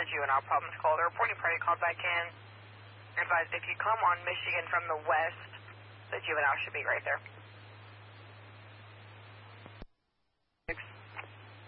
juvenile problems call. The reporting party called back in. Advised if you come on Michigan from the west, the juvenile should be right there.